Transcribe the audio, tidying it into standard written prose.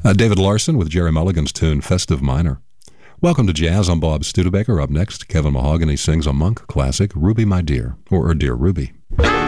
David Larson with Jerry Mulligan's tune Festive Minor. Welcome to Jazz. I'm Bob Studebaker. Up next, Kevin Mahogany sings a Monk classic, Ruby My Dear, or Dear Ruby.